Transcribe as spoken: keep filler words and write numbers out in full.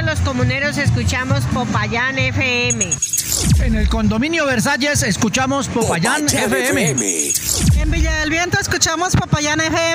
los comuneros escuchamos Popayán F M. En el condominio Versalles escuchamos Popayán, Popayán F M. F M. En Villa del Viento escuchamos Popayán F M.